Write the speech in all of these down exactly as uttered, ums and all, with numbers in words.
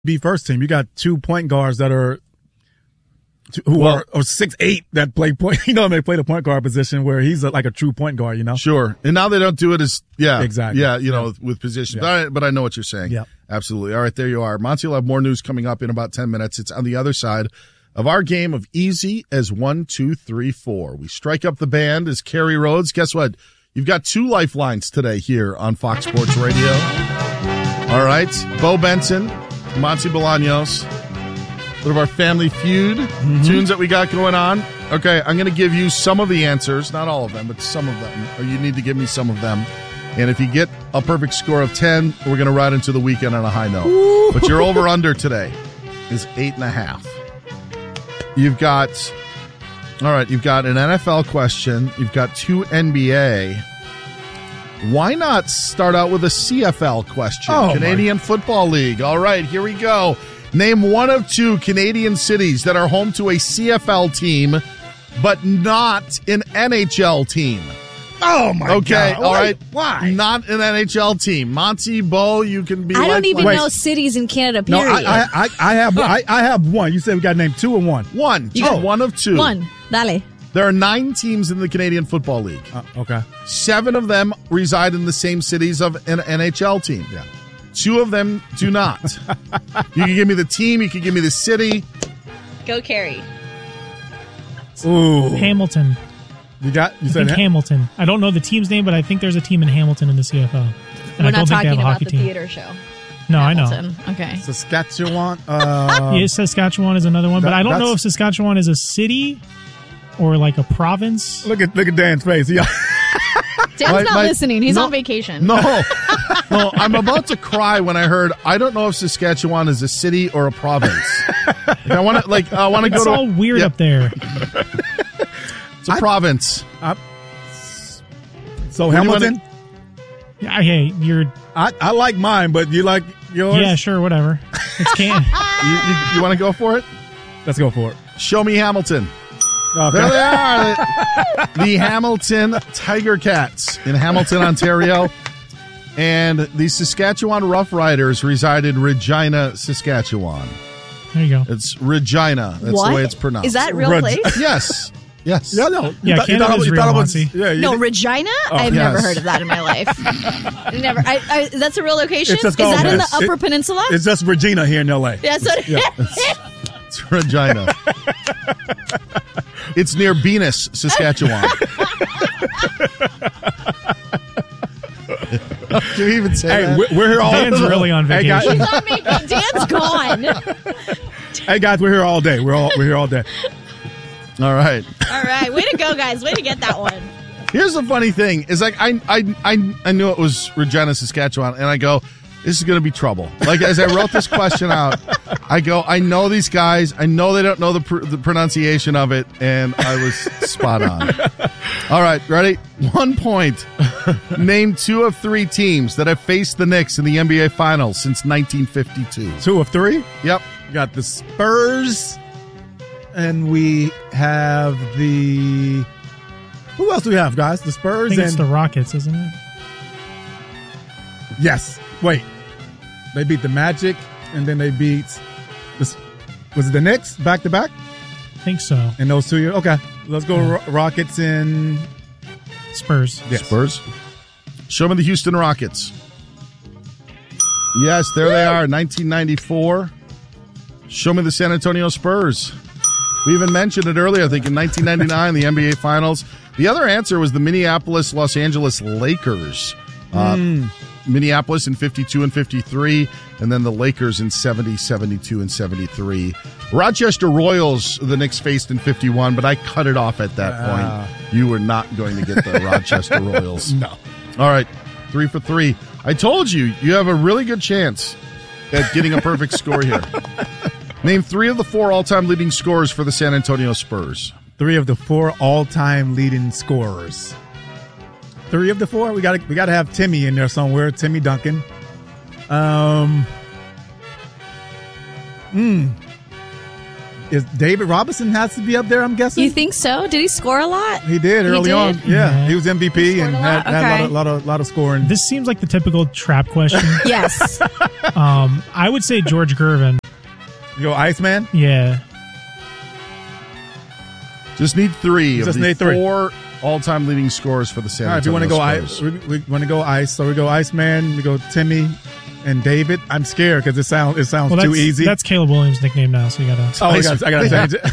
be first team. You got two point guards that are who well, are or six eight that play point. You know, they play the point guard position where he's a, like a true point guard. You know, sure. And now they don't do it as yeah, exactly. Yeah, you know, yeah. with position. Yeah. But, I, but I know what you're saying. Yeah, absolutely. All right, there you are. Monty will have more news coming up in about ten minutes. It's on the other side of our game of easy as one, two, three, four. We strike up the band as Kerry Rhodes. Guess what? You've got two lifelines today here on Fox Sports Radio. All right, Bo Benson, Monty Bolaños. One of our Family Feud mm-hmm. tunes that we got going on. Okay, I'm going to give you some of the answers, not all of them, but some of them. Or you need to give me some of them. And if you get a perfect score of ten, we're going to ride into the weekend on a high note. Ooh. But your over-under today is eight and a half. You've got, all right, you've got an N F L question. You've got two N B A. Why not start out with a C F L question? Oh, Canadian my. Football League. All right, here we go. Name one of two Canadian cities that are home to a C F L team, but not an N H L team. Oh, my okay, God. Okay, all right. Why? Not an N H L team. Monty, Bo, you can be I don't like, even like, know cities in Canada, period. No, I, I, I, have, I, I have one. You said we got to name two or one? One. You oh. got one of two. One. Dale. There are nine teams in the Canadian Football League. Uh, okay. Seven of them reside in the same cities of an N H L team. Yeah. Two of them do not. You can give me the team. You can give me the city. Go Kerry. Ooh. Hamilton. You got. You I said think ha- Hamilton. I don't know the team's name, but I think there's a team in Hamilton in the C F L. And We're I not don't think they talking have a about hockey the team. theater show. No, Hamilton. I know. Okay. Saskatchewan. Uh, yeah, Saskatchewan is another one, that, but I don't know that's... if Saskatchewan is a city or like a province. Look at look at Dan's face. Yeah. Dan's my, not my, listening. He's no, on vacation. No. No, I'm about to cry when I heard, I don't know if Saskatchewan is a city or a province. Like, I want to like I want to go It's to all weird yeah. up there. It's a I, province. I, so what Hamilton? You yeah, hey, you're I, I like mine, but you like yours? Yeah, sure, whatever. It's can. you you, you want to go for it? Let's go for it. Show me Hamilton. Okay. There they are. the, the Hamilton Tiger Cats in Hamilton, Ontario. And the Saskatchewan Roughriders reside in Regina, Saskatchewan. There you go. It's Regina. That's what? the way it's pronounced. Is that real Reg- place? Yes. Yes. Yeah, no. Yeah, th- Canada is real, Monty. Yeah, no, did. Regina? Oh, I've yes. never heard of that in my life. Never. I, I, that's a real location? It's just is called, that in the it's, Upper it, Peninsula? It's just Regina here in L A. That's what yeah. it is. It's, it's Regina. It's near Venus, Saskatchewan. Can you even say hey, that? We're, we're here all Dan's really on hey, vacation. guys, He's on vacation. Dan's gone. hey guys, we're here all day. We're all we're here all day. All right. All right. Way to go, guys. Way to get that one. Here's the funny thing: is like I I I I knew it was Regina, Saskatchewan, and I go, this is going to be trouble. Like as I wrote this question out, I go, I know these guys. I know they don't know the pr- the pronunciation of it, and I was spot on. All right, ready? One point. Name two of three teams that have faced the Knicks in the N B A Finals since nineteen fifty-two. Two of three. Yep. We got the Spurs, and we have the. Who else do we have, guys? The I Spurs think and it's the Rockets, isn't it? yes. Wait, they beat the Magic, and then they beat. The, was it the Knicks back to back? I think so. In those two years. Okay, let's go. Ro- Rockets and Spurs. yes. Spurs. Show me the Houston Rockets. Yes, there they are, nineteen ninety-four. Show me the San Antonio Spurs. We even mentioned it earlier, I think, in nineteen ninety-nine, the N B A Finals. The other answer was the Minneapolis Los Angeles Lakers. Uh, mm. Minneapolis in fifty-two and fifty-three, and then the Lakers in seventy, seventy-two, and seventy-three. Rochester Royals, the Knicks faced in fifty-one, but I cut it off at that uh. point. You were not going to get the Rochester Royals. No. All right, three for three. I told you, you have a really good chance at getting a perfect score here. Name three of the four all-time leading scorers for the San Antonio Spurs. Three of the four all-time leading scorers. Three of the four. We got we got to have Timmy in there somewhere. Timmy Duncan. Um. Hmm. is David Robinson has to be up there, I'm guessing? You think so? Did he score a lot? He did early did? on. Yeah. Yeah. He was M V P He and scored a had, lot? had Okay. a lot of, lot of, lot of scoring. This seems like the typical trap question. Yes. um, I would say George Gervin. You go Iceman? Yeah. Just need three Just of the need three. four all-time leading scorers for the San All right, if you want to Antonio go Spurs. ice, we, we want to go ice. So we go Iceman, we go Timmy and David. I'm scared because it sounds it sounds Well, that's, too easy. that's Caleb Williams' nickname now, so you gotta. oh, I Ice- got I got to Yeah. change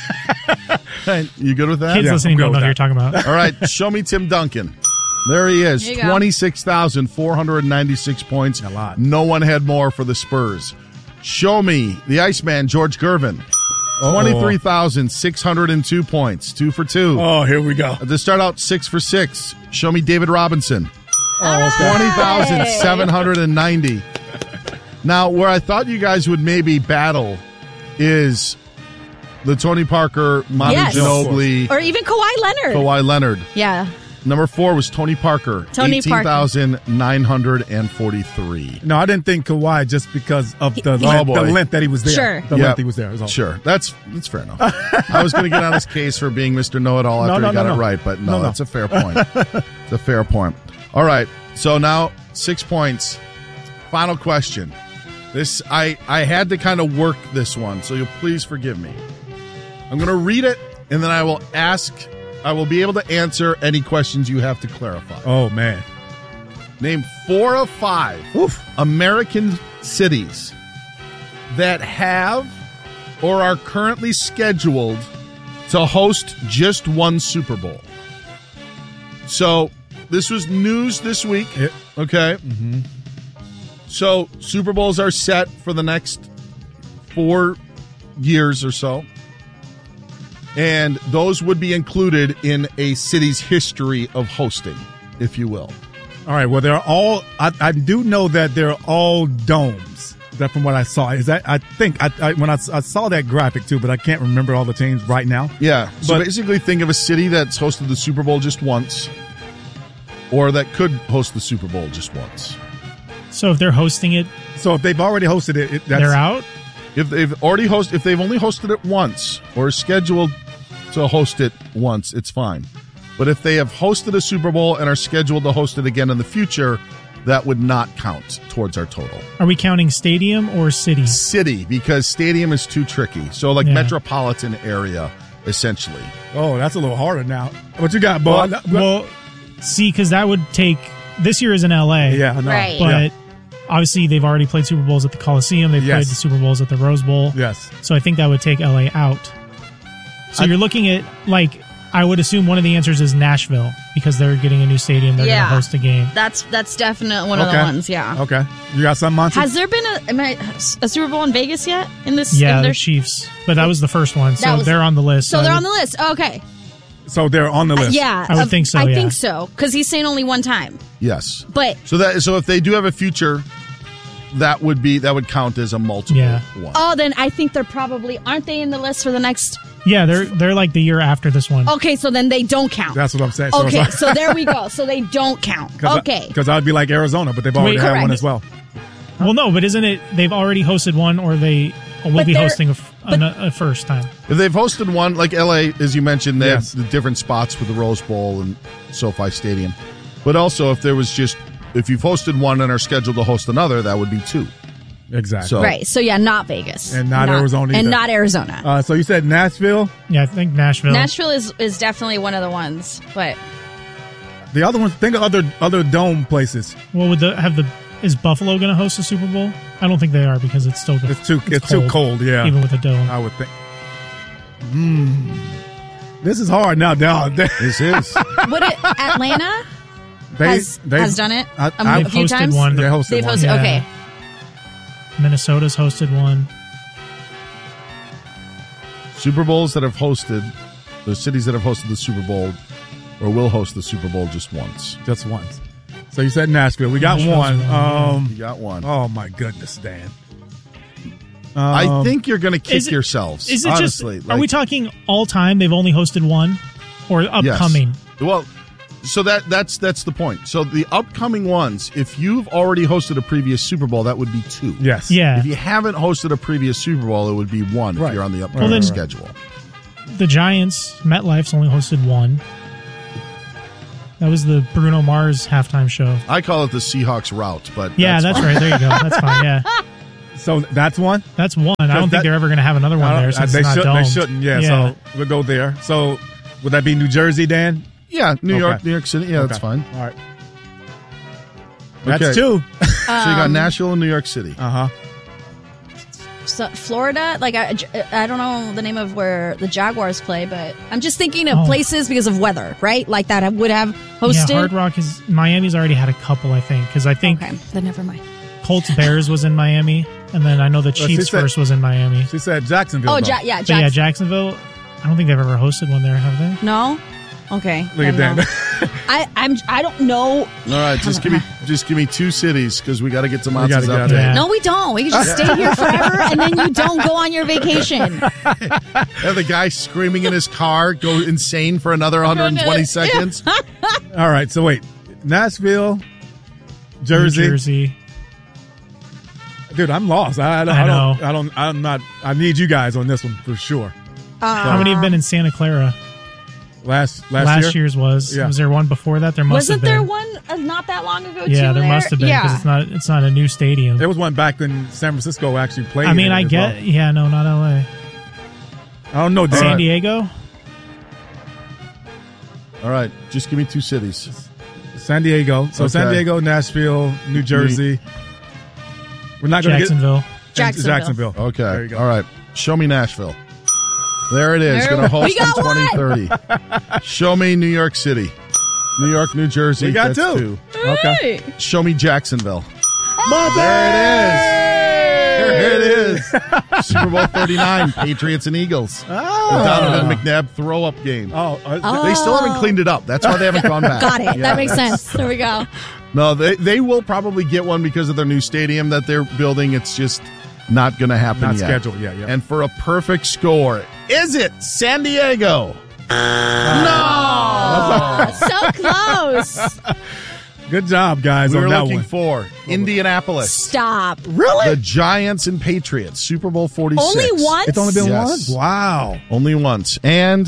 it. You good with that? Kids Yeah, listening I'm good don't know with who you're that. talking about. All right, show me Tim Duncan. There he is, There you go. twenty-six thousand four hundred ninety-six points. A lot. No one had more for the Spurs. Show me the Iceman, George Gervin. Uh-oh. twenty-three thousand six hundred two points, two for two. Oh, here we go. To start out, six for six. Show me David Robinson. Oh, okay. twenty thousand seven hundred ninety. Now, where I thought you guys would maybe battle is the Tony Parker, Manu Yes. Ginobili, Or even Kawhi Leonard. Kawhi Leonard. Yeah. Number four was Tony Parker, Tony Parker. eighteen thousand nine hundred forty-three. No, I didn't think Kawhi just because of the, He- length, Oh, boy. the length that he was there. Sure. The Yep. length he was there. is all. Sure, that's that's fair enough. I was going to get on his case for being Mister Know-It-All No, after no, he got no, it no. right, but no, No, no. that's a fair point. It's a fair point. All right, so now six points. Final question. This I I had to kind of work this one, so you'll please forgive me. I'm going to read it, and then I will ask. I will be able to answer any questions you have to clarify. Oh, man. Name four of five Oof. American cities that have or are currently scheduled to host just one Super Bowl. So this was news this week. It, Okay. mm-hmm. So Super Bowls are set for the next four years or so. And those would be included in a city's history of hosting, if you will. All right. Well, they're all. I, I do know that they're all domes. That from what I saw is that I think I, I when I, I saw that graphic too, but I can't remember all the teams right now. Yeah. So But- basically, think of a city that's hosted the Super Bowl just once, or that could host the Super Bowl just once. So if they're hosting it, So if they've already hosted it, it that's, they're out. If they've already host, if they've only hosted it once or scheduled to host it once, it's fine. But if they have hosted a Super Bowl and are scheduled to host it again in the future, that would not count towards our total. Are we counting stadium or city? City, because stadium is too tricky. So like Yeah. metropolitan area, essentially. Oh, that's a little harder now. What you got, Bo? Well, well see, because that would take this year is in L A. yeah, I know. Right. But Yeah. obviously, they've already played Super Bowls at the Coliseum. They've Yes. played the Super Bowls at the Rose Bowl. Yes. So I think that would take L A out. So I- you're looking at, like, I would assume one of the answers is Nashville because they're getting a new stadium. They're Yeah. going to host a game. That's that's definitely one of Okay. the ones. Yeah. Okay. You got some, Monty? Has there been a, am I- a Super Bowl in Vegas yet? In this? Yeah, in the their- Chiefs. But that was the first one. So That was- they're on the list. So I they're would- on the list. Okay. So they're on the list. Yeah. I would uh, think so, I yeah. think so because he's saying only one time. Yes. But So that so if they do have a future, that would be that would count as a multiple Yeah. one. oh, then I think they're probably aren't they in the list for the next? Yeah, they're they're like the year after this one. Okay, so then they don't count. That's what I'm saying. So it's Okay, like- so there we go. So they don't count. Okay. Because I'd be like Arizona, but they've already Wait, had one correct. as well. Well, no, but isn't it they've already hosted one or they will But be they're- hosting a, f- but- a, a first time? If they've hosted one, like L A, as you mentioned, they Yes. have the different spots with the Rose Bowl and SoFi Stadium. But also, if there was just, if you've hosted one and are scheduled to host another, that would be two. Exactly. So- Right. So yeah, not Vegas. And not Arizona either. And not Arizona. Uh, so you said Nashville. Yeah, I think Nashville. Nashville is, is definitely one of the ones, but The other ones, think of other other dome places. What would the have the is Buffalo going to host a Super Bowl? I don't think they are because it's still It's too it's, too cold. Yeah, even with a dome. I would think. Hmm. This is hard now, Dad. This is. would it Atlanta They, has they- has done it I- a, I- a They've few hosted times? one. They hosted They've one. hosted. Yeah. Okay. Minnesota's hosted one. Super Bowls that have hosted, the cities that have hosted the Super Bowl or will host the Super Bowl just once. just once. So you said Nashville. We got Nashville's one. one, Um, You got one. oh my goodness, Dan. I Um, think you're going to kick is it- yourselves. Is it honestly. just? Like- Are we talking all time? They've only hosted one, or Yes. upcoming? Well, So that that's that's the point. So the upcoming ones, if you've already hosted a previous Super Bowl, that would be two. Yes. Yeah. If you haven't hosted a previous Super Bowl, it would be one Right. if you're on the upcoming Well, then- schedule. The Giants, MetLife's only hosted one. That was the Bruno Mars halftime show. I call it the Seahawks route, but Yeah, that's, fine. right. There you go. That's fine. Yeah, So that's one. that's one. I don't that- think they're ever going to have another one I there don't- since they it's not should. They domed. shouldn't. Yeah, Yeah. So we'll go there. So would that be New Jersey, Dan? Yeah, New York, Okay. New York City. Yeah, that's Okay. fine. All right. That's Okay. two. So you got Nashville and New York City. Uh huh. So, Florida, like I, I don't know the name of where the Jaguars play, but I'm just thinking of Oh. places because of weather, right? Like that I would have hosted. Yeah, Hard Rock is Miami's already had a couple, I think, because I think Okay, then never mind. Colts Bears was in Miami, and then I know the she Chiefs said- first was in Miami. She said Jacksonville. Oh, though. ja- yeah, But yeah, Jackson. Jacksonville. I don't think they've ever hosted one there, have they? No. Okay. Look at then that. no. I I'm I don't know. All right, just give me just give me two cities because we got to get to We gotta Monty's get out update. of Yeah. No, we don't. We can just stay here forever, and then you don't go on your vacation. And the guy screaming in his car go insane for another one hundred twenty seconds. All right. So wait, Nashville, New Jersey. Jersey. Dude, I'm lost. I, I, don't, I I don't. know. I don't. I'm not. I need you guys on this one for sure. How many have been in Santa Clara? Last last, Last, year. year's was. Yeah. Was there one before that? There must Wasn't have there been. one uh, not that long ago? Yeah, too, there must have been because Yeah. it's not. It's not a new stadium. There was one back when San Francisco actually played. I mean, in it I as get. well. Yeah, no, not L A. I don't know. Dan. San Diego. All right, just give me two cities. San Diego. So San Okay. Diego, Nashville, New Jersey. We're not going to get Jacksonville. Jacksonville. Jacksonville. Okay. There you go. All right. Show me Nashville. There it is. There Going to host we got in twenty thirty. Show me New York City. New York, New Jersey. We got That's two. two. Okay. Hey. Show me Jacksonville. Monty! There it is. Super Bowl thirty-nine, Patriots and Eagles. The Donovan McNabb throw-up game. Oh, uh, Oh. They still haven't cleaned it up. That's why they haven't gone back. Got it. Yeah. That makes sense. There we go. No, they they will probably get one because of their new stadium that they're building. It's just not going to happen not yet. scheduled yet. Yeah. And for a perfect score, is it San Diego? No. So close. Good job, guys, We on were that looking one. for Indianapolis. Stop. The Giants and Patriots, Super Bowl forty-six. Only once? It's only been Yes. one. Wow. Only once. And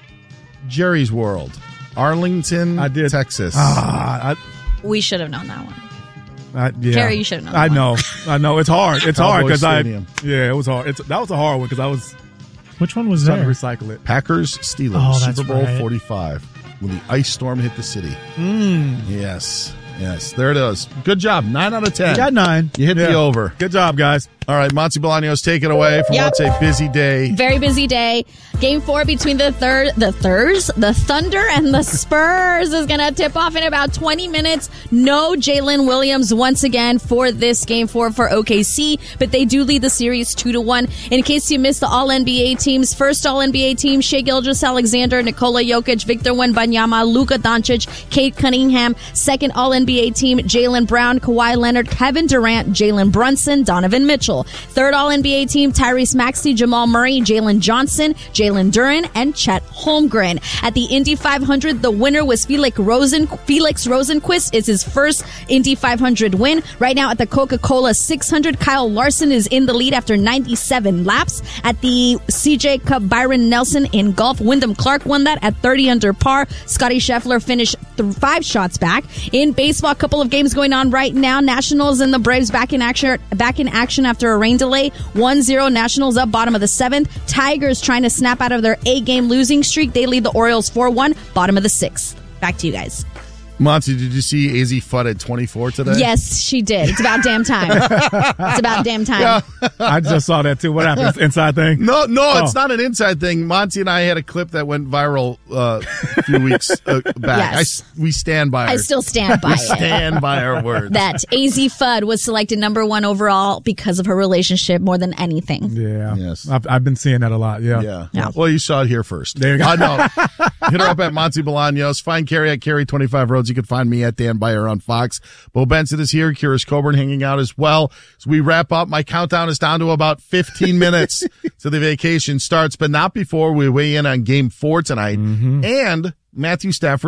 Jerry's World, Arlington, I did. Texas. Ah, We should have known that one. I, I, yeah. Carrie, you should have known I that know. I know. It's hard. It's hard Cowboy because I. Stadium. Yeah, it was hard. It's that was a hard one because I was Which one was trying there? to recycle it. Packers, Steelers, Oh, that's Super Bowl right. forty-five. When the ice storm hit the city. Mm. Yes. Yes. There it is. Good job. Nine out of ten. You got nine. You hit the Yeah. over. Good job, guys. All right, Monty Bolaños, take it away from Yep. what's a busy day. Very busy day. Game four between the third, the Thurs, the Thunder and the Spurs is going to tip off in about twenty minutes. No Jalen Williams once again for this game four for O K C, but they do lead the series two to one. In case you missed the All N B A teams, first All N B A team: Shai Gilgeous-Alexander, Nikola Jokic, Victor Wembanyama, Luka Doncic, Kate Cunningham. Second All N B A team: Jaylen Brown, Kawhi Leonard, Kevin Durant, Jalen Brunson, Donovan Mitchell. Third All N B A team: Tyrese Maxey, Jamal Murray, Jalen Johnson, Jalen Duren, and Chet Holmgren. At the Indy five hundred, the winner was Felix Rosen. Felix Rosenquist. It's his first Indy five hundred win. Right now at the Coca-Cola six hundred, Kyle Larson is in the lead after ninety-seven laps. At the C J Cup, Byron Nelson in golf. Wyndham Clark won that at thirty under par. Scotty Scheffler finished th- five shots back. In baseball, a couple of games going on right now. Nationals and the Braves back in action, back in action after a rain delay. one zero Nationals up, bottom of the seventh. Tigers trying to snap out of their eight-game losing streak. They lead the Orioles four one, bottom of the sixth. Back to you guys. Monty, did you see A Z Fudd at twenty-four today? Yes, she did. It's about damn time. It's about damn time. I just saw that too. What happened? Inside thing? No, no, Oh. it's not an inside thing. Monty and I had a clip that went viral uh, a few weeks uh, back. I Yes. s we stand by. I our, still stand by we it. stand by our words. That A Z Fudd was selected number one overall because of her relationship more than anything. Yeah. Yes. I've, I've been seeing that a lot. Yeah. Yeah. Yeah. Well, you saw it here first. There you go. I know. Hit her up at Monty Bolaños. Find Carrie at Carrie twenty-five Roads. You can find me at Dan Byer on Fox. Bo Benson is here. Curious Coburn hanging out as well. As we wrap up, my countdown is down to about fifteen minutes to the vacation starts, but not before we weigh in on game four tonight Mm-hmm. and Matthew Stafford's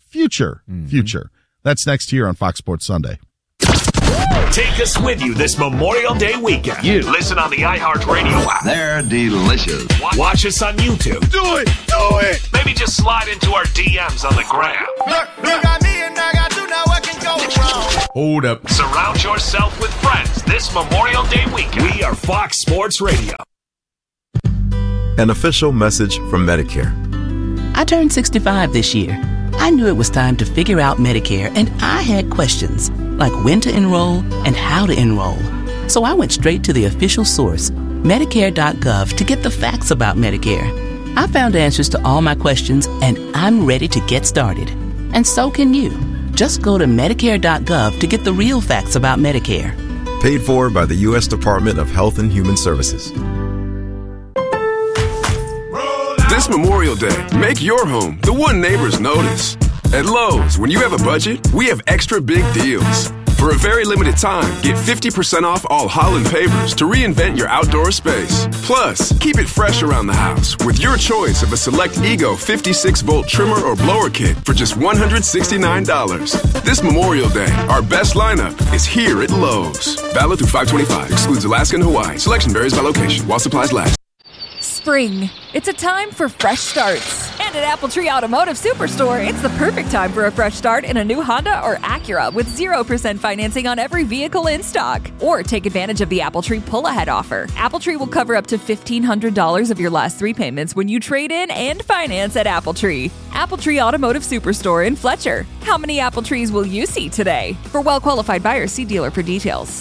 future mm-hmm. future. That's next here on Fox Sports Sunday. Take us with you this Memorial Day weekend. You listen on the iHeartRadio app. They're delicious. Watch, watch us on YouTube. Do it, do it. Maybe just slide into our D Ms on the gram. Look, look at me and I got to know what can go wrong. Hold up. Surround yourself with friends this Memorial Day weekend. We are Fox Sports Radio. An official message from Medicare. I turned sixty-five this year. I knew it was time to figure out Medicare, and I had questions, like when to enroll and how to enroll. So I went straight to the official source, Medicare dot gov, to get the facts about Medicare. I found answers to all my questions, and I'm ready to get started. And so can you. Just go to Medicare dot gov to get the real facts about Medicare. Paid for by the U S Department of Health and Human Services. This Memorial Day, make your home the one neighbors notice. At Lowe's, when you have a budget, we have extra big deals. For a very limited time, get fifty percent off all Holland pavers to reinvent your outdoor space. Plus, keep it fresh around the house with your choice of a select Ego fifty-six volt trimmer or blower kit for just one hundred sixty-nine dollars. This Memorial Day, our best lineup is here at Lowe's. Valid through five twenty-five. Excludes Alaska and Hawaii. Selection varies by location while supplies last. Spring. It's a time for fresh starts. And at Apple Tree Automotive Superstore, it's the perfect time for a fresh start in a new Honda or Acura with zero percent financing on every vehicle in stock. Or take advantage of the Apple Tree pull-ahead offer. Apple Tree will cover up to fifteen hundred dollars of your last three payments when you trade in and finance at Apple Tree. Apple Tree Automotive Superstore in Fletcher. How many Apple Trees will you see today? For well-qualified buyers, see dealer for details.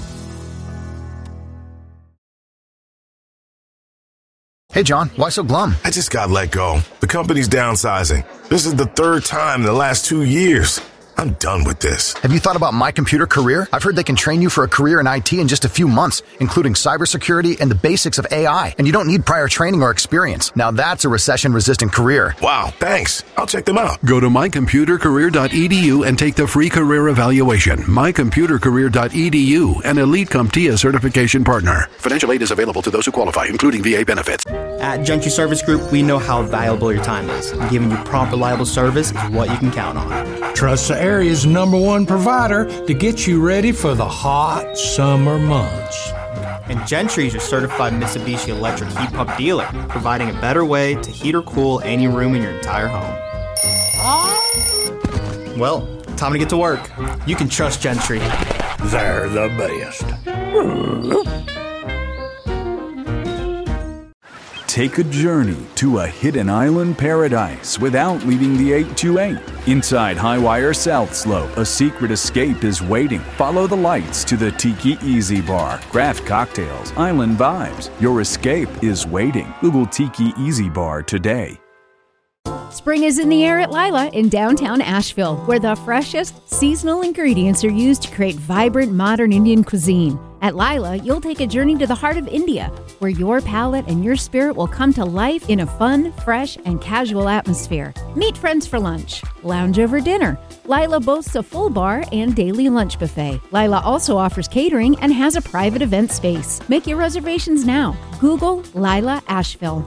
Hey, John, why so glum? I just got let go. The company's downsizing. This is the third time in the last two years. I'm done with this. Have you thought about My Computer Career? I've heard they can train you for a career in I T in just a few months, including cybersecurity and the basics of A I. And you don't need prior training or experience. Now that's a recession-resistant career. Wow, thanks. I'll check them out. Go to my computer career dot e d u and take the free career evaluation. my computer career dot e d u, an Elite CompTIA certification partner. Financial aid is available to those who qualify, including V A benefits. At Gentry Service Group, we know how valuable your time is. Giving you prompt, reliable service is what you can count on. Trust the area's number one provider to get you ready for the hot summer months. And Gentry is your certified Mitsubishi electric heat pump dealer, providing a better way to heat or cool any room in your entire home. Well, time to get to work. You can trust Gentry. They're the best. Take a journey to a hidden island paradise without leaving the eight two eight. Inside Highwire South Slope, a secret escape is waiting. Follow the lights to the Tiki Easy Bar. Craft cocktails, island vibes. Your escape is waiting. Google Tiki Easy Bar today. Spring is in the air at Lila in downtown Asheville, where the freshest seasonal ingredients are used to create vibrant modern Indian cuisine. At Lila, you'll take a journey to the heart of India, where your palate and your spirit will come to life in a fun, fresh, and casual atmosphere. Meet friends for lunch, lounge over dinner. Lila boasts a full bar and daily lunch buffet. Lila also offers catering and has a private event space. Make your reservations now. Google Lila Asheville.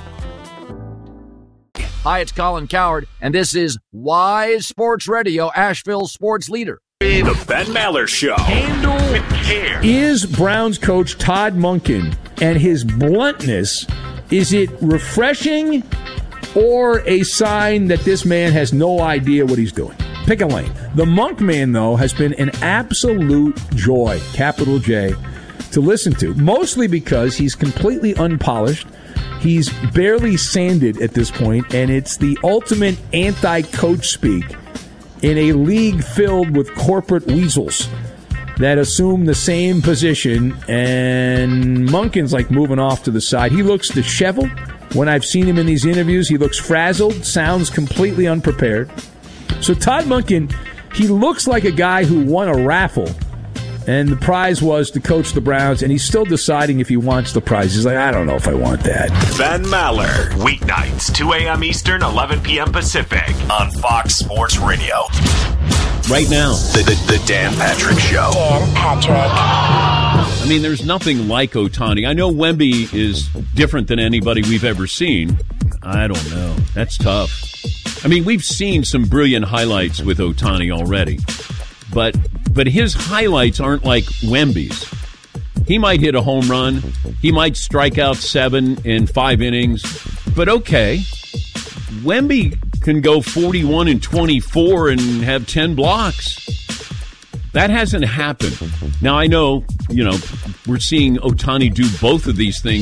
Hi, it's Colin Coward, and this is Wise Sports Radio, Asheville sports leader. The Ben Maller Show. Handle with care. Is Browns coach Todd Monken and his bluntness, is it refreshing or a sign that this man has no idea what he's doing? Pick a lane. The Monk Man, though, has been an absolute joy, capital J, to listen to, mostly because he's completely unpolished. He's barely sanded at this point, and it's the ultimate anti-coach speak in a league filled with corporate weasels that assume the same position, and Monken's like moving off to the side. He looks disheveled. When I've seen him in these interviews, he looks frazzled, sounds completely unprepared. So Todd Monken, he looks like a guy who won a raffle, and the prize was to coach the Browns, and he's still deciding if he wants the prize. He's like, I don't know if I want that. Ben Maller, weeknights, two a.m. Eastern, eleven p.m. Pacific, on Fox Sports Radio. Right now, the, the, the Dan Patrick Show. Dan Patrick. I mean, there's nothing like Ohtani. I know Wemby is different than anybody we've ever seen. I don't know. That's tough. I mean, we've seen some brilliant highlights with Ohtani already, but but his highlights aren't like Wemby's. He might hit a home run. He might strike out seven in five innings. But okay, Wemby can go forty-one and twenty-four and have ten blocks. That hasn't happened. Now, I know, you know, we're seeing Ohtani do both of these things